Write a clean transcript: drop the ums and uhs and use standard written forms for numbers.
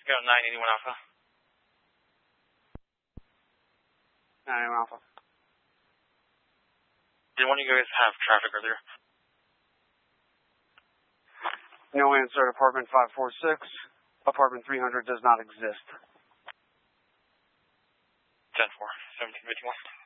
Go 981 Alpha. 981 Alpha. Did one of you guys have traffic earlier? No answer at apartment 546. Apartment 300 does not exist. 10-4, 1751.